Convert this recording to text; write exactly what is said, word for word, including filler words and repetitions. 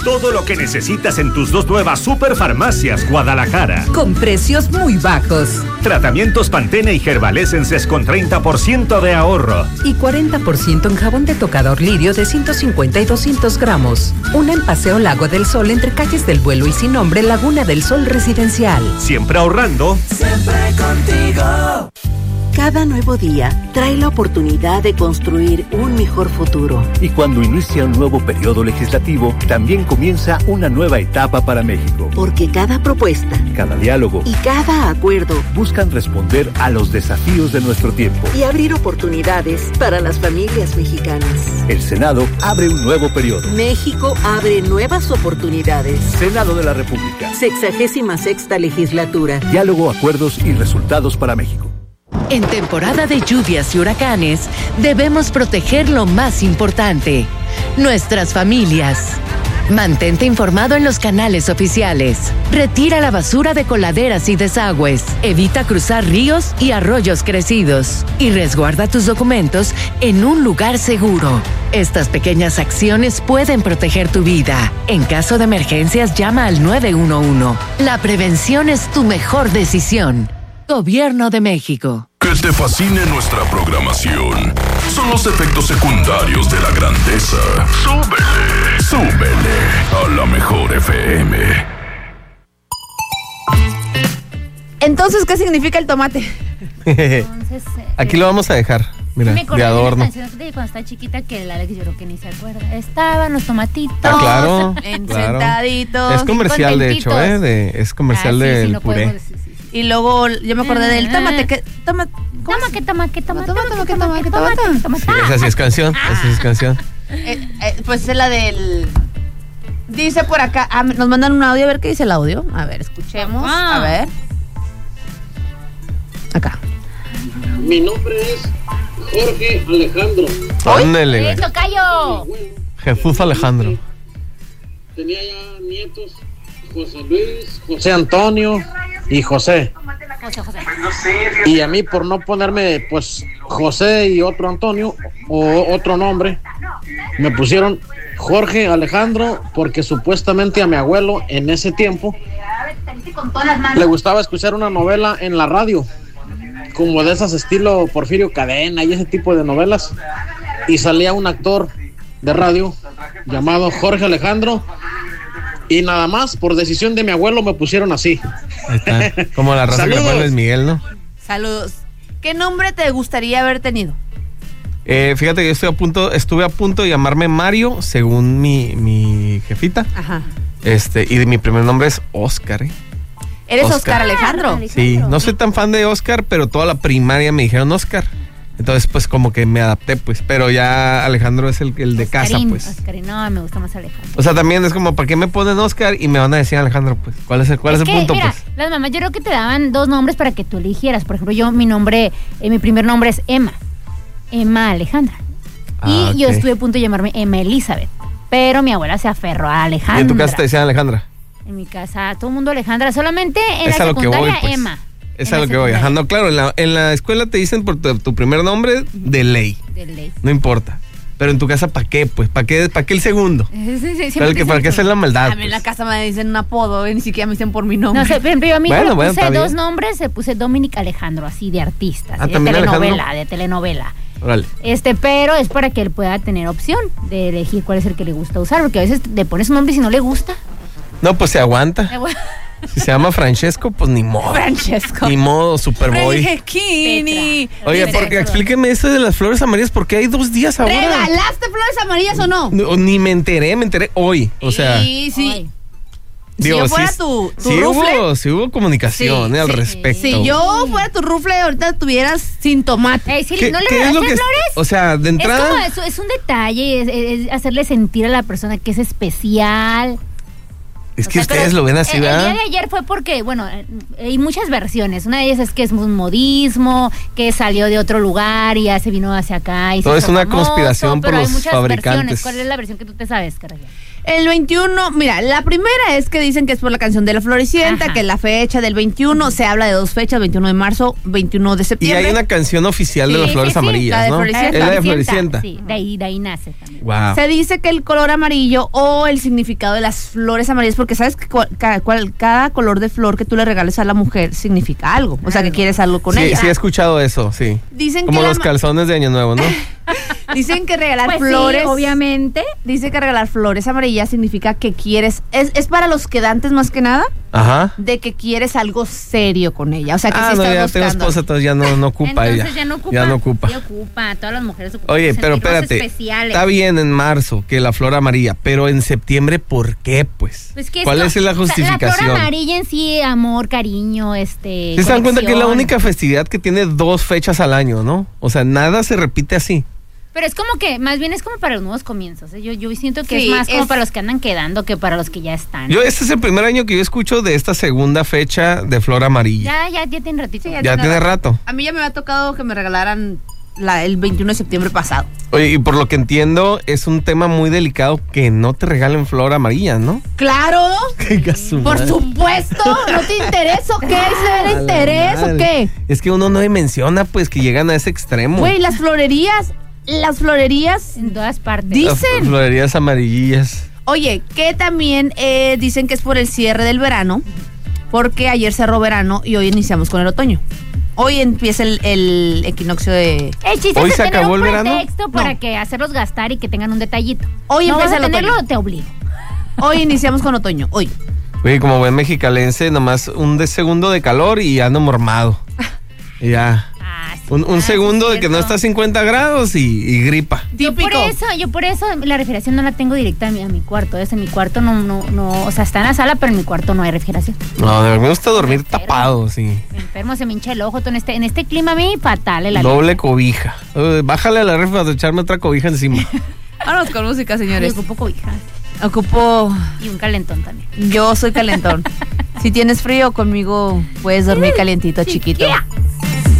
Todo lo que necesitas en tus dos nuevas Superfarmacias Guadalajara. Con precios muy bajos. Tratamientos Pantene y Herbal Essences con treinta por ciento de ahorro. Y cuarenta por ciento en jabón de tocador Lirio de ciento cincuenta y doscientos gramos. Una en Paseo Lago del Sol entre calles del Vuelo y Sin Nombre, Laguna del Sol Residencial. Siempre ahorrando. Siempre contigo. Cada nuevo día trae la oportunidad de construir un mejor futuro. Y cuando inicia un nuevo periodo legislativo, también comienza una nueva etapa para México. Porque cada propuesta, cada diálogo y cada acuerdo buscan responder a los desafíos de nuestro tiempo y abrir oportunidades para las familias mexicanas. El Senado abre un nuevo periodo. México abre nuevas oportunidades. Senado de la República. Sexagésima sexta legislatura. Diálogo, acuerdos y resultados para México. En temporada de lluvias y huracanes, debemos proteger lo más importante, nuestras familias. Mantente informado en los canales oficiales. Retira la basura de coladeras y desagües. Evita cruzar ríos y arroyos crecidos. Y resguarda tus documentos en un lugar seguro. Estas pequeñas acciones pueden proteger tu vida. En caso de emergencias, llama al nueve uno uno. La prevención es tu mejor decisión. Gobierno de México. Que te fascine nuestra programación. Son los efectos secundarios de la grandeza. Súbele, súbele a la mejor F M. Entonces, ¿qué significa el tomate? Entonces, aquí lo vamos a dejar. Mira, me acordé de adorno. de una canción de cuando estaba chiquita que el Alex yo creo que ni se acuerda. Estaban los tomatitos. Ah, claro. En claro. Sentaditos. Es comercial, de hecho, ¿eh? De, es comercial ah, sí, del sí, no puré. podemos, sí, sí, sí. Y luego yo me acordé del tomate que toma Toma que toma que toma toma toma que toma que toma toma. Sí, esa sí es canción, esa sí es canción. Eh, eh, pues es la del dice por acá, ah, nos mandan un audio, a ver qué dice el audio. A ver, escuchemos, Ah. a ver. Acá. Mi nombre es Jorge Alejandro. Ándele, güey. ¡Eso, callo! Jesús Alejandro. Tenía ya nietos, José Luis, José Antonio y José. José, José. Y a mí, por no ponerme pues José y otro Antonio o otro nombre, me pusieron Jorge Alejandro porque supuestamente a mi abuelo en ese tiempo le gustaba escuchar una novela en la radio, como de esas estilo Porfirio Cadena y ese tipo de novelas, y salía un actor de radio llamado Jorge Alejandro, y nada más por decisión de mi abuelo me pusieron así. Ahí está. Como la raza que pone Luis Miguel, ¿no? Saludos. ¿Qué nombre te gustaría haber tenido? Eh, fíjate que yo estoy a punto, estuve a punto de llamarme Mario, según mi, mi jefita. Ajá. Este, y de mi primer nombre es Oscar, ¿eh? ¿Eres Oscar, Oscar Alejandro? Sí, no soy tan fan de Oscar, pero toda la primaria me dijeron Oscar. Entonces, pues, como que me adapté, pues. Pero ya Alejandro es el, el de Oscarín, casa, pues. Oscarín, no, me gusta más Alejandro. O sea, también es como, ¿para qué me ponen Oscar? Y me van a decir Alejandro, pues. ¿Cuál es el, cuál es es el que, punto, mira, pues? Las mamás, yo creo que te daban dos nombres para que tú eligieras. Por ejemplo, yo, mi nombre, eh, mi primer nombre es Emma. Emma Alejandra. Ah, y ok. yo estuve a punto de llamarme Emma Elizabeth. Pero mi abuela se aferró a Alejandra. ¿Y en tu casa te decían Alejandra? En mi casa, todo el mundo Alejandra. Solamente en Es la a lo que secundaria, voy, pues. Emma. Es En a la lo que voy. secundaria. Ajá, no, claro, en la, en la escuela te dicen por tu, tu primer nombre de ley. De ley. No importa. Pero en tu casa, ¿para qué? Pues, ¿para qué, para qué el segundo? Sí, sí, sí, ¿Para, siempre qué, ¿Para qué hacer la maldad? A mí en la casa me dicen un apodo, ni siquiera me dicen por mi nombre. No sé, pero yo a mí Bueno, me bueno, puse está dos bien. nombres, se puse Dominic Alejandro, así de artista, Ah, así de ¿también telenovela, Alejandro? de telenovela. Órale. Este, pero es para que él pueda tener opción de elegir cuál es el que le gusta usar, porque a veces le pones un nombre y si no le gusta. No, pues se aguanta. Si se llama Francesco, pues ni modo. Francesco. Ni modo, Superboy. Franceschini. Oye, porque explíqueme esto de las flores amarillas, porque hay dos días ahora. ¿Regalaste flores amarillas o no? No, ni me enteré, me enteré hoy. O sea, Sí, sí. Si digo, yo fuera sí, tu, tu sí rufle, hubo, sí hubo comunicación Sí, eh, al sí. respecto. si yo fuera tu rufle, ahorita tuvieras sin tomate. Ey, sí, ¿Qué- ¿no le qué es regalaste lo que es- flores? o sea, de entrada- Es como eso, es un detalle, es, es hacerle sentir a la persona que es especial. Es O que sea, ustedes pero lo ven así, el, el ¿verdad? día de ayer fue porque, bueno, eh, hay muchas versiones. Una de ellas es que es un modismo, que salió de otro lugar y ya se vino hacia acá. Y Todo se es hizo una famoso, conspiración por pero hay los muchas fabricantes. versiones. ¿Cuál es la versión que tú te sabes, Carolina? El veintiuno, mira, la primera es que dicen que es por la canción de la Floricienta, Ajá. que la fecha del veintiuno, se habla de dos fechas, veintiuno de marzo, veintiuno de Y septiembre. hay una canción oficial de Sí, las flores sí, sí, amarillas, la de ¿no? Floricienta. Es la de Floricienta. Sí, de ahí, de ahí nace también. Wow. Se dice que el color amarillo o el significado de las flores amarillas, porque sabes que cual- cada, cual- cada color de flor que tú le regales a la mujer significa algo, o sea que quieres algo con Sí, ella. sí he escuchado eso, sí. Dicen Como que la los ma- calzones de Año Nuevo, ¿no? Dicen que regalar Pues sí, flores, obviamente. dice que regalar flores amarillas significa que quieres, es, es para los quedantes más que nada, Ajá. de que quieres algo serio con ella, o sea que Ah, sí no, estás ya buscando. tengo esposa, entonces ya no, no ocupa Entonces ella. ya no ocupa. Ya no ocupa. Sí ocupa, todas las mujeres ocupan. Oye, pero sentirnos espérate, especiales. está bien en marzo que la flor amarilla, pero en septiembre, ¿por qué, pues? Pues que ¿Cuál esto- es la o sea, justificación? la flor amarilla en sí, amor, cariño, este. ¿Se dan cuenta que es la conexión. única festividad que tiene dos fechas al año, no? O sea, nada se repite así. Pero es como que, más bien es como para los nuevos comienzos. ¿eh? Yo, yo siento que Sí, es más como es- para los que andan quedando que para los que ya están. Yo, este es el primer año que yo escucho de esta segunda fecha de flor amarilla. Ya, ya, ya tiene ratito. Sí, Ya tiene rato. A mí ya me había tocado que me regalaran la, el veintiuno de septiembre pasado. Oye, y por lo que entiendo, es un tema muy delicado que no te regalen flor amarilla, ¿no? ¡Claro! Qué gaso, Por madre. supuesto, ¿no te interesa o qué? ¿Se A le la interés o madre. qué? Es que uno no dimensiona, pues, que llegan a ese extremo. Güey, las florerías, las florerías En todas partes. Las dicen. florerías amarillas. Oye, que también eh, dicen que es por el cierre del verano, porque ayer cerró verano y hoy iniciamos con el otoño. Hoy empieza el, el equinoccio de... El chiste ¿Hoy es se tener acabó un el verano? pretexto para No. que hacerlos gastar y que tengan un detallito. Hoy no vas empieza a el tenerlo, otoño. te obligo. Hoy iniciamos con otoño, hoy. Oye, como buen mexicalense, nomás un de segundo de calor y ando mormado. Y ya. Ah, sí, Un, un ah, segundo sí, de que no cierto. está a cincuenta grados y, y gripa. Yo por Típico. eso, yo por eso la refrigeración no la tengo directa a mi, a mi cuarto. Es en mi cuarto no, no, no, o sea, está en la sala, pero en mi cuarto no hay refrigeración. No, me gusta dormir Pero- tapado, sí. Me enfermo, se me hincha el ojo. todo En este, en este clima a mí, fatal. El aliento. Doble cobija. Uh, bájale a la refri para echarme otra cobija encima. Vámonos con música, Yo señores. ocupo cobija. Ocupo... Y un calentón también. Yo soy calentón. Si tienes frío conmigo, puedes dormir calientito, chiquito. Chiquilla.